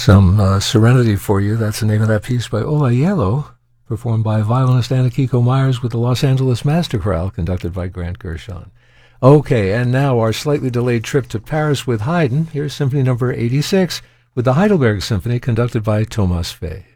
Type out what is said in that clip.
Some Serenity for you. That's the name of that piece by Ola Yellow, performed by violinist Anna Kiko Myers with the Los Angeles Master Chorale, conducted by Grant Gershon. Okay, and now our slightly delayed trip to Paris with Haydn. Here's Symphony Number 86 with the Heidelberg Symphony, conducted by Thomas Fay.